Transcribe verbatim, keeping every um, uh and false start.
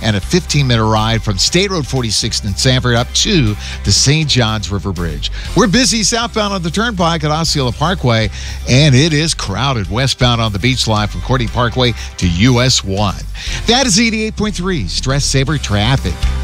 and a fifteen-minute ride from State Road forty-six in Sanford up to the Saint Johns River Bridge. We're busy southbound on the Turnpike at Osceola Parkway, and it is crowded westbound on the Beach Line from Courtney Parkway to U S one. That is eighty-eight point three Stress Saver Traffic.